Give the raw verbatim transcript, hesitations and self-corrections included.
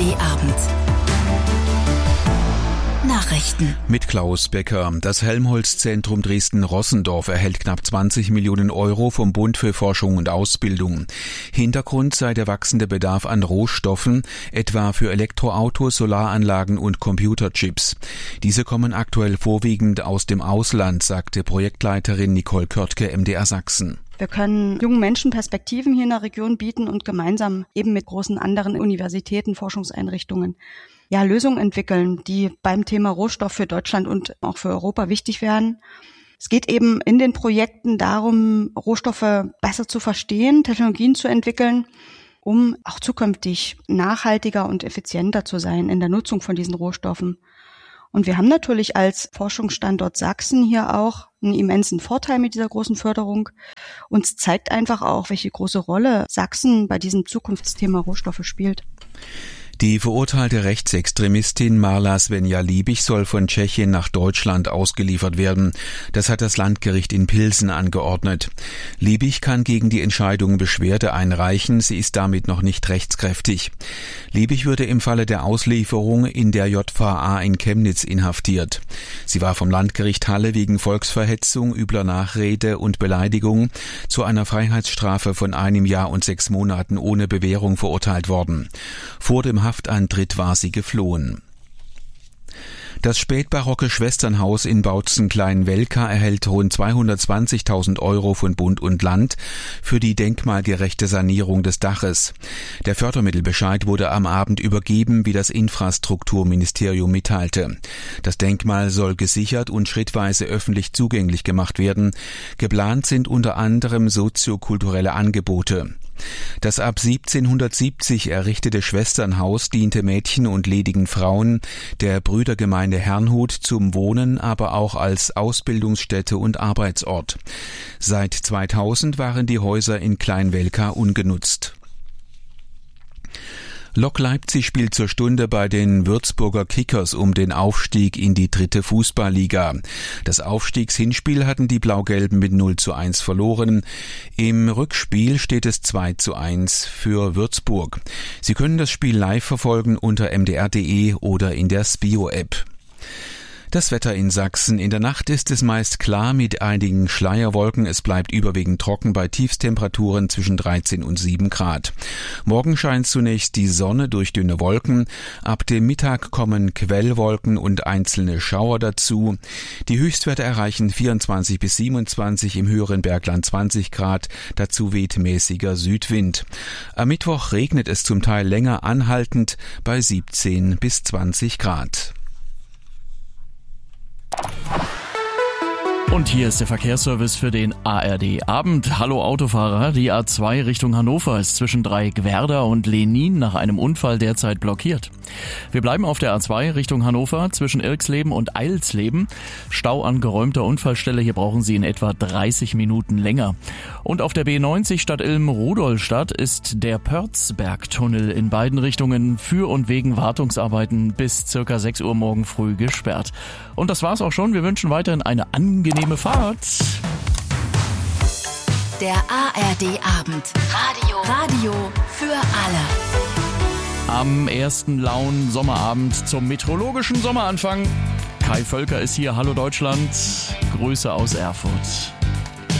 D Abend. Nachrichten. Mit Klaus Becker. Das Helmholtz-Zentrum Dresden-Rossendorf erhält knapp zwanzig Millionen Euro vom Bund für Forschung und Ausbildung. Hintergrund sei der wachsende Bedarf an Rohstoffen, etwa für Elektroautos, Solaranlagen und Computerchips. Diese kommen aktuell vorwiegend aus dem Ausland, sagte Projektleiterin Nicole Körtke, M D R Sachsen. Wir können jungen Menschen Perspektiven hier in der Region bieten und gemeinsam eben mit großen anderen Universitäten, Forschungseinrichtungen ja, Lösungen entwickeln, die beim Thema Rohstoff für Deutschland und auch für Europa wichtig werden. Es geht eben in den Projekten darum, Rohstoffe besser zu verstehen, Technologien zu entwickeln, um auch zukünftig nachhaltiger und effizienter zu sein in der Nutzung von diesen Rohstoffen. Und wir haben natürlich als Forschungsstandort Sachsen hier auch einen immensen Vorteil mit dieser großen Förderung. Uns zeigt einfach auch, welche große Rolle Sachsen bei diesem Zukunftsthema Rohstoffe spielt. Die verurteilte Rechtsextremistin Marla Svenja-Liebig soll von Tschechien nach Deutschland ausgeliefert werden. Das hat das Landgericht in Pilsen angeordnet. Liebig kann gegen die Entscheidung Beschwerde einreichen. Sie ist damit noch nicht rechtskräftig. Liebig würde im Falle der Auslieferung in der J V A in Chemnitz inhaftiert. Sie war vom Landgericht Halle wegen Volksverhetzung, übler Nachrede und Beleidigung zu einer Freiheitsstrafe von einem Jahr und sechs Monaten ohne Bewährung verurteilt worden. Vor dem Haftantritt war sie geflohen. Das spätbarocke Schwesternhaus in Bautzen-Kleinwelka erhält rund zweihundertzwanzigtausend Euro von Bund und Land für die denkmalgerechte Sanierung des Daches. Der Fördermittelbescheid wurde am Abend übergeben, wie das Infrastrukturministerium mitteilte. Das Denkmal soll gesichert und schrittweise öffentlich zugänglich gemacht werden. Geplant sind unter anderem soziokulturelle Angebote. Das ab siebzehnhundertsiebzig errichtete Schwesternhaus diente Mädchen und ledigen Frauen der Brüdergemeinde Herrnhut zum Wohnen, aber auch als Ausbildungsstätte und Arbeitsort. Seit zweitausend waren die Häuser in Kleinwelka ungenutzt. Lok Leipzig spielt zur Stunde bei den Würzburger Kickers um den Aufstieg in die dritte Fußballliga. Das Aufstiegshinspiel hatten die Blau-Gelben mit null zu eins verloren. Im Rückspiel steht es zwei zu eins für Würzburg. Sie können das Spiel live verfolgen unter m d r punkt d e oder in der Spio-App. Das Wetter in Sachsen. In der Nacht ist es meist klar mit einigen Schleierwolken. Es bleibt überwiegend trocken bei Tiefstemperaturen zwischen dreizehn und sieben Grad. Morgen scheint zunächst die Sonne durch dünne Wolken. Ab dem Mittag kommen Quellwolken und einzelne Schauer dazu. Die Höchstwerte erreichen vierundzwanzig bis siebenundzwanzig, im höheren Bergland zwanzig Grad. Dazu weht mäßiger Südwind. Am Mittwoch regnet es zum Teil länger anhaltend bei siebzehn bis zwanzig Grad. Und hier ist der Verkehrsservice für den A R D-Abend. Hallo Autofahrer, die A zwei Richtung Hannover ist zwischen Dreieckwerder und Lenin nach einem Unfall derzeit blockiert. Wir bleiben auf der A zwei Richtung Hannover zwischen Irxleben und Eilsleben. Stau an geräumter Unfallstelle, hier brauchen Sie in etwa dreißig Minuten länger. Und auf der B neunzig Stadt Ilm-Rudolstadt ist der Pörzbergtunnel in beiden Richtungen für und wegen Wartungsarbeiten bis circa sechs Uhr morgen früh gesperrt. Und das war's auch schon. Wir wünschen weiterhin eine angenehme Fahrt. Der A R D-Abend. Radio. Radio für alle. Am ersten lauen Sommerabend zum meteorologischen Sommeranfang. Kai Völker ist hier. Hallo Deutschland. Grüße aus Erfurt.